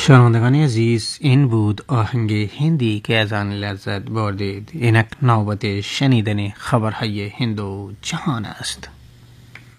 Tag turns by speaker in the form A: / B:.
A: شنوندگان عزیز، این بود آهنگ هندی که از آن لذت بردید. اینک نوبت شنیدن خبرهای هند و جهان است.